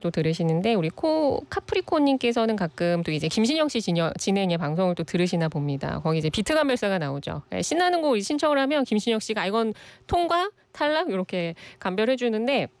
또 들으시는데 우리 카프리콘님께서는 가끔 또 이제 김신영 씨 진행의 방송을 또 들으시나 봅니다. 거기 이제 비트 감별사가 나오죠. 신나는 곡 신청을 하면 김신영 씨가 이건 통과, 탈락 이렇게 감별해 주는데